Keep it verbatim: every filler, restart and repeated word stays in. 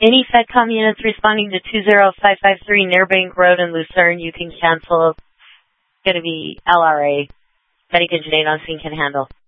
Any FedCom units responding to two zero five five three Nearbank Road in Lucerne, you can cancel. It's going to be L R A. Betty Janae on scene can handle.